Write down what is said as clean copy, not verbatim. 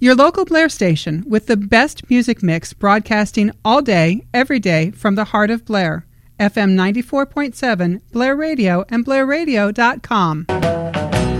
Your local Blair station with the best music mix broadcasting all day, every day from the heart of Blair. FM 94.7, Blair Radio, and BlairRadio.com.